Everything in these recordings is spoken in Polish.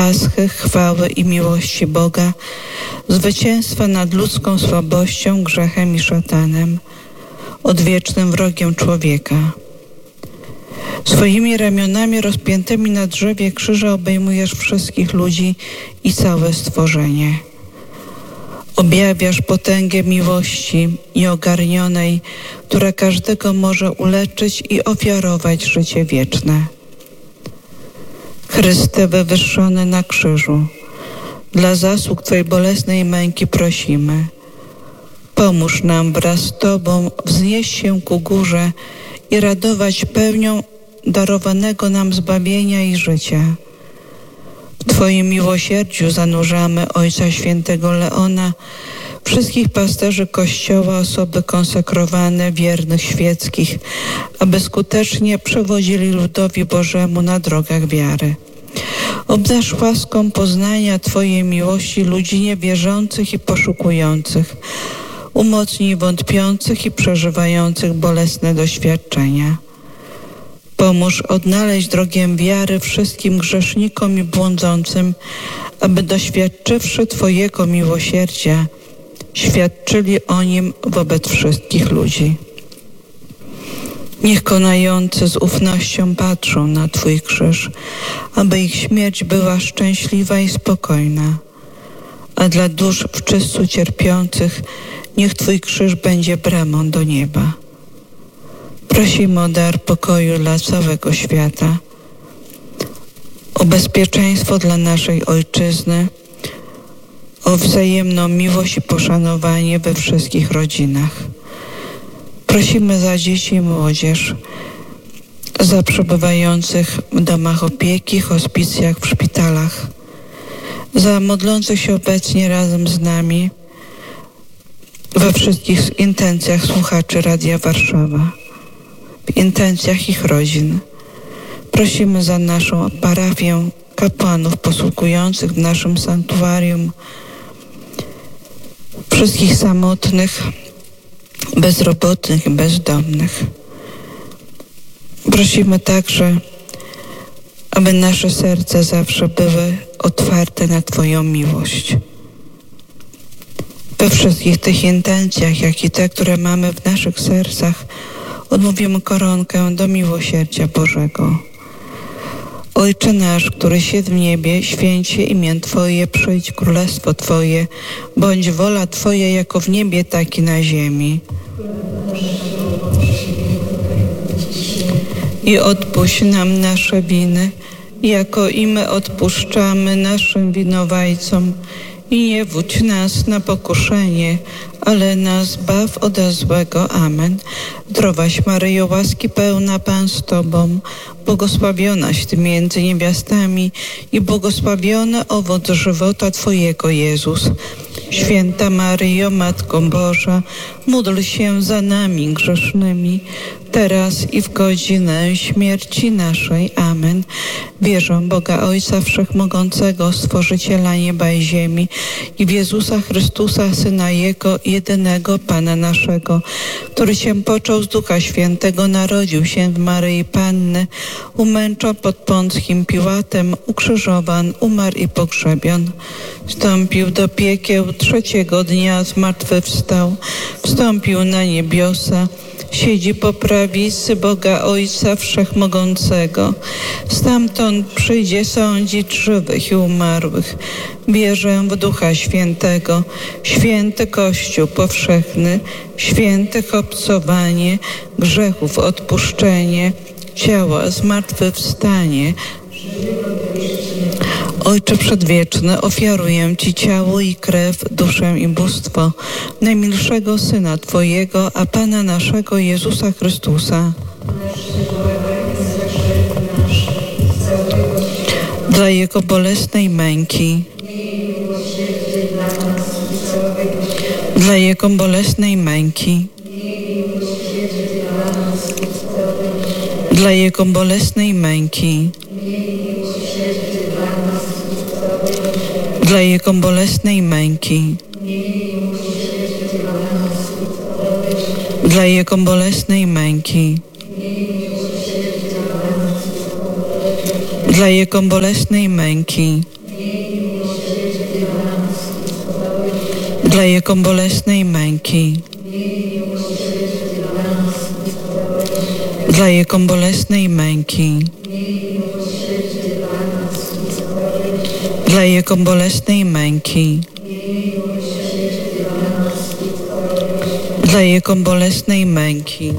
Paschy, chwały i miłości Boga, zwycięstwa nad ludzką słabością, grzechem i szatanem, odwiecznym wrogiem człowieka. Swoimi ramionami rozpiętymi na drzewie krzyża obejmujesz wszystkich ludzi i całe stworzenie. Objawiasz potęgę miłości nieogarnionej, która każdego może uleczyć i ofiarować życie wieczne. Chryste wywyższony na krzyżu, dla zasług Twojej bolesnej męki prosimy. Pomóż nam wraz z Tobą wznieść się ku górze i radować pełnią darowanego nam zbawienia i życia. W Twoim miłosierdziu zanurzamy Ojca Świętego Leona, wszystkich pasterzy Kościoła, osoby konsekrowane, wiernych świeckich, aby skutecznie przewodzili ludowi Bożemu na drogach wiary. Obdarz łaską poznania Twojej miłości ludzi niewierzących i poszukujących. Umocnij wątpiących i przeżywających bolesne doświadczenia. Pomóż odnaleźć drogę wiary wszystkim grzesznikom i błądzącym, aby doświadczywszy Twojego miłosierdzia, świadczyli o nim wobec wszystkich ludzi. Niech konający z ufnością patrzą na Twój krzyż, aby ich śmierć była szczęśliwa i spokojna, a dla dusz w czystcu cierpiących niech Twój krzyż będzie bramą do nieba. Prosimy o dar pokoju dla całego świata, o bezpieczeństwo dla naszej Ojczyzny, o wzajemną miłość i poszanowanie we wszystkich rodzinach. Prosimy za dzieci i młodzież, za przebywających w domach opieki, hospicjach, w szpitalach, za modlących się obecnie razem z nami we wszystkich intencjach słuchaczy Radia Warszawa, w intencjach ich rodzin. Prosimy za naszą parafię, kapłanów posługujących w naszym sanktuarium, wszystkich samotnych, bezrobotnych i bezdomnych. Prosimy także, aby nasze serca zawsze były otwarte na Twoją miłość. We wszystkich tych intencjach, jak i te, które mamy w naszych sercach, odmówimy koronkę do miłosierdzia Bożego. Ojcze nasz, któryś jest w niebie, święć się imię Twoje, przyjdź królestwo Twoje, bądź wola Twoja jako w niebie, tak i na ziemi. I odpuść nam nasze winy, jako i my odpuszczamy naszym winowajcom. I nie wódź nas na pokuszenie, ale nas zbaw ode złego. Amen. Zdrowaś Maryjo, łaski pełna, Pan z Tobą, błogosławionaś Ty między niewiastami i błogosławiony owoc żywota Twojego, Jezus. Święta Maryjo, Matko Boża, módl się za nami grzesznymi, teraz i w godzinę śmierci naszej. Amen. Wierzę w Boga Ojca Wszechmogącego, Stworzyciela nieba i ziemi, i w Jezusa Chrystusa, Syna Jego, jedynego Pana naszego, który się począł z Ducha Świętego, narodził się w Maryi Panny, umęczał pod Pąckim Piłatem, ukrzyżowan, umarł i pogrzebion. Wstąpił do piekieł, trzeciego dnia zmartwychwstał, wstąpił na niebiosa, siedzi po prawicy Boga Ojca Wszechmogącego. Stamtąd przyjdzie sądzić żywych i umarłych. Wierzę w Ducha Świętego, święty Kościół powszechny, święte obcowanie, grzechów odpuszczenie, ciała zmartwychwstanie. Ojcze Przedwieczny, ofiaruję Ci ciało i krew, duszę i bóstwo najmilszego Syna Twojego, a Pana naszego Jezusa Chrystusa, dla Jego bolesnej męki, dla Jego bolesnej męki, dla Jego bolesnej męki, dla Jego bolesnej męki, dla Jego bolesnej męki, dla Jego bolesnej męki, dla Jego bolesnej męki, dla Jego bolesnej męki, dla Jego bolesnej męki, dla Jego bolesnej męki.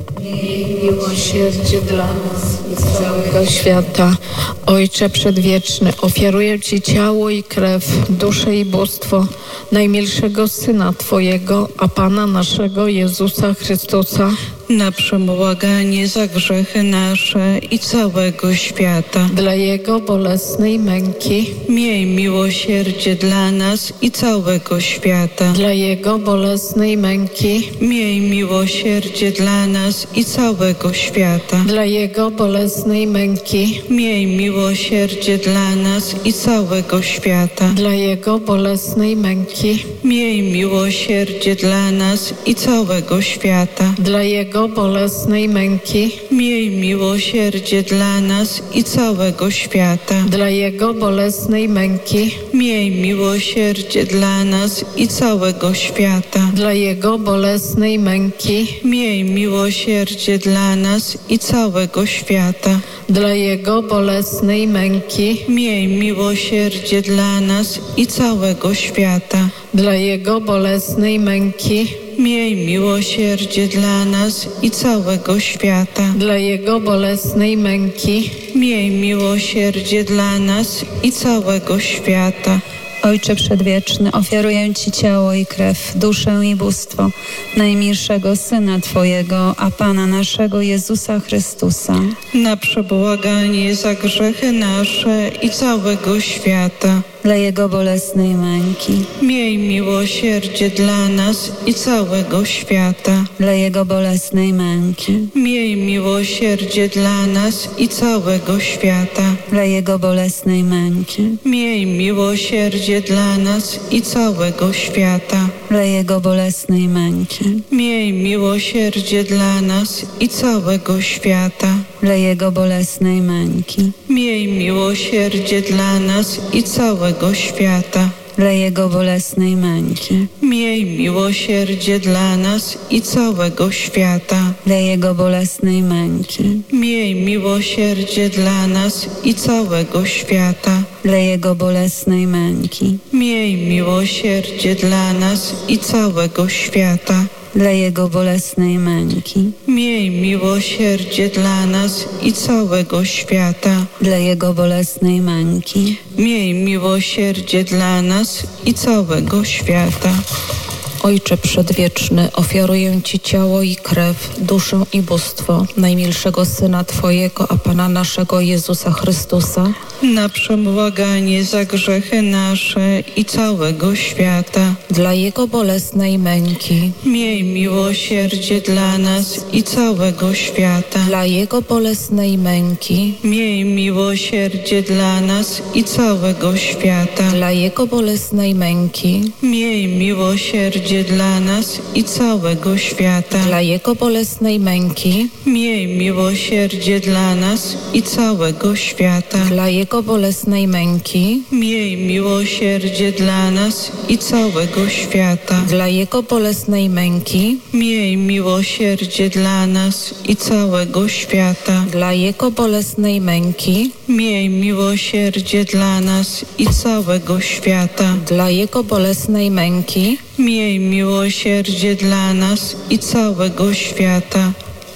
Miłosierdzie dla nas i całego świata. Ojcze Przedwieczny, ofiaruję Ci ciało i krew, duszę i bóstwo najmilszego Syna Twojego, a Pana naszego Jezusa Chrystusa, na przebłaganie za grzechy nasze i całego świata. dla Jego bolesnej męki, Miej miłosierdzie dla nas i całego świata. dla Jego bolesnej męki, Miej miłosierdzie dla nas i całego świata. dla Jego bolesnej męki, Miej miłosierdzie dla nas i całego świata. dla Jego bolesnej męki, Miej miłosierdzie dla nas i całego świata. dla Jego bolesnej męki, Miej miłosierdzie dla nas i całego świata. dla Jego bolesnej męki, Miej miłosierdzie dla nas i całego świata. dla Jego bolesnej męki, Miej miłosierdzie dla nas i całego świata. dla Jego bolesnej męki, Miej miłosierdzie dla nas i całego świata. dla Jego bolesnej męki, Miej miłosierdzie dla nas i całego świata. dla Jego bolesnej męki, Miej miłosierdzie dla nas i całego świata. Ojcze Przedwieczny, ofiaruję Ci ciało i krew, duszę i bóstwo najmilszego Syna Twojego, a Pana naszego Jezusa Chrystusa, Na przebłaganie za grzechy nasze i całego świata. dla Jego bolesnej męki, Miej miłosierdzie dla nas i całego świata. dla Jego bolesnej męki, Miej miłosierdzie dla nas i całego świata. dla Jego bolesnej męki, Miej miłosierdzie dla nas i całego świata. dla Jego bolesnej męki, Miej miłosierdzie dla nas i całego świata. dla Jego bolesnej męki, Miej miłosierdzie dla nas i całego świata. dla Jego bolesnej męki, Miej miłosierdzie dla nas i całego świata. dla Jego bolesnej męki, Miej miłosierdzie dla nas i całego świata. dla Jego bolesnej męki, Miej miłosierdzie dla nas i całego świata. dla Jego bolesnej męki, Miej miłosierdzie dla nas i całego świata. dla Jego bolesnej męki, Miej miłosierdzie dla nas i całego świata. Ojcze Przedwieczny, ofiaruję Ci ciało i krew, duszę i bóstwo najmilszego Syna Twojego, a Pana naszego Jezusa Chrystusa, Na przebłaganie za grzechy nasze i całego świata. dla Jego bolesnej męki, Miej miłosierdzie dla nas i całego świata. dla Jego bolesnej męki, Miej miłosierdzie dla nas i całego świata. dla Jego bolesnej męki, Miej miłosierdzie dla nas i całego świata. dla Jego bolesnej męki, Miej miłosierdzie dla nas i całego świata. dla Jego bolesnej męki, Miej miłosierdzie dla nas i całego świata. dla Jego bolesnej męki, Miej miłosierdzie dla nas i całego świata. dla Jego bolesnej męki, Miej miłosierdzie dla nas i całego świata. dla Jego bolesnej męki, Miej miłosierdzie dla nas i całego świata.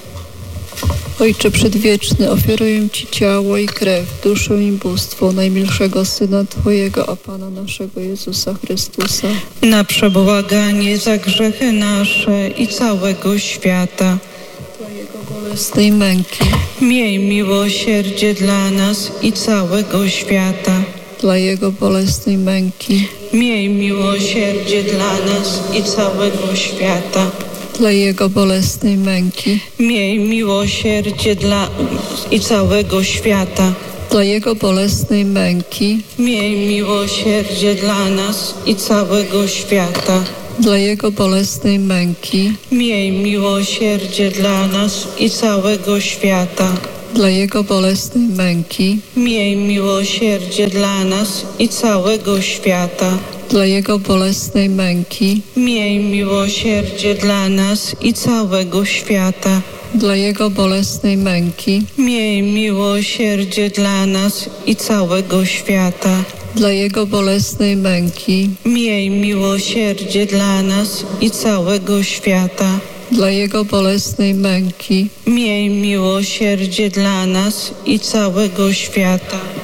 Ojcze Przedwieczny, ofiaruję Ci ciało i krew, duszę i bóstwo najmilszego Syna Twojego, a Pana naszego Jezusa Chrystusa, Na przebłaganie za grzechy nasze i całego świata. dla Jego bolesnej męki, Miej miłosierdzie dla nas i całego świata. dla Jego bolesnej męki, Miej miłosierdzie dla nas i całego świata. dla Jego bolesnej męki, Miej miłosierdzie dla i całego świata. dla Jego bolesnej męki, Miej miłosierdzie dla nas i całego świata. dla Jego bolesnej męki, Miej miłosierdzie dla nas i całego świata. dla Jego bolesnej męki, Miej miłosierdzie dla nas i całego świata. dla Jego bolesnej męki, Miej miłosierdzie dla nas i całego świata. dla Jego bolesnej męki, Miej miłosierdzie dla nas i całego świata. dla Jego bolesnej męki, Miej miłosierdzie dla nas i całego świata. dla Jego bolesnej męki, Miej miłosierdzie dla nas i całego świata.